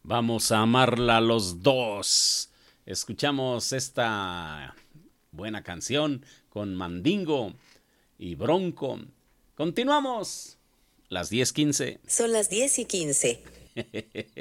Vamos a amarla los dos. Escuchamos esta buena canción con Mandingo y Bronco. Continuamos. Las 10:15. Son las 10:15.